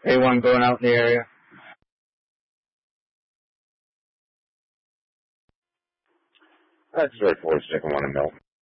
Anyone going out in the area? That's right, 4 second one in Milton.